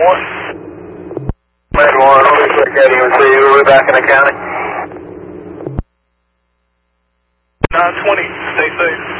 Med 1, I'll be quick heading and see you. We'll be back in the county. 920, stay safe.